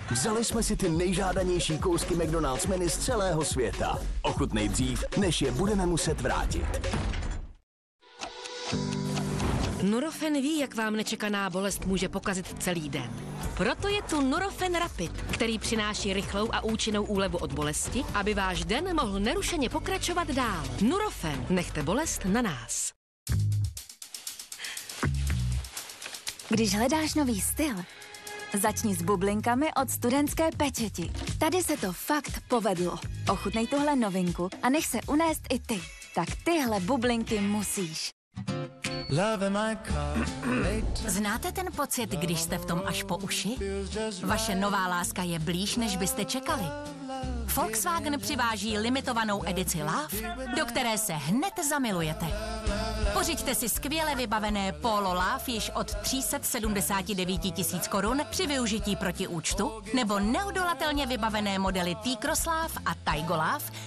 Vzali jsme si ty nejžádanější kousky McDonald's menu z celého světa. Ochutnej dřív, než je budeme muset vrátit. Nurofen ví, jak vám nečekaná bolest může pokazit celý den. Proto je tu Nurofen Rapid, který přináší rychlou a účinnou úlevu od bolesti, aby váš den mohl nerušeně pokračovat dál. Nurofen, nechte bolest na nás. Když hledáš nový styl, začni s bublinkami od Studentské pečeti. Tady se to fakt povedlo. Ochutnej tuhle novinku a nech se unést i ty. Tak tyhle bublinky musíš. Znáte ten pocit, když jste v tom až po uši? Vaše nová láska je blíž, než byste čekali. Volkswagen přiváží limitovanou edici Love, do které se hned zamilujete. Pořiďte si skvěle vybavené Polo Love již od 379 000 korun při využití proti účtu, nebo neodolatelně vybavené modely T-Cross Love a Taigo Love